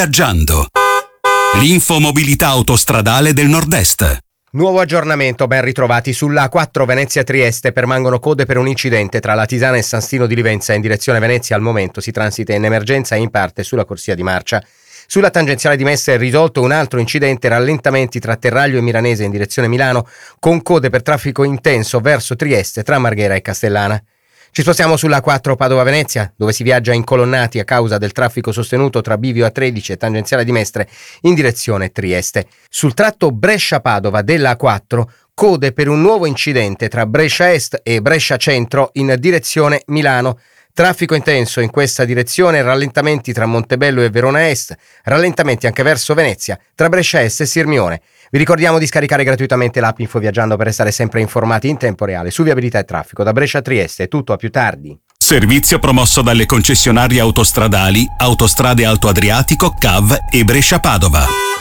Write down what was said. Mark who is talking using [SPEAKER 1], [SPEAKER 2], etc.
[SPEAKER 1] Viaggiando. L'infomobilità autostradale del Nord-Est.
[SPEAKER 2] Nuovo aggiornamento, ben ritrovati. Sulla A4 Venezia-Trieste permangono code per un incidente tra Latisana e San Stino di Livenza in direzione Venezia. Al momento si transita in emergenza e in parte sulla corsia di marcia. Sulla tangenziale di Mestre è risolto un altro incidente, rallentamenti tra Terraglio e Miranese in direzione Milano, con code per traffico intenso verso Trieste tra Marghera e Castellana. Ci spostiamo sulla A4 Padova-Venezia, dove si viaggia incolonnati a causa del traffico sostenuto tra Bivio A13 e tangenziale di Mestre in direzione Trieste. Sul tratto Brescia-Padova della A4, code per un nuovo incidente tra Brescia Est e Brescia Centro in direzione Milano. Traffico intenso in questa direzione, rallentamenti tra Montebello e Verona Est, rallentamenti anche verso Venezia, tra Brescia Est e Sirmione. Vi ricordiamo di scaricare gratuitamente l'app Infoviaggiando per restare sempre informati in tempo reale su viabilità e traffico. Da Brescia a Trieste è tutto, a più tardi.
[SPEAKER 1] Servizio promosso dalle concessionarie autostradali Autostrade Alto Adriatico, CAV e Brescia Padova.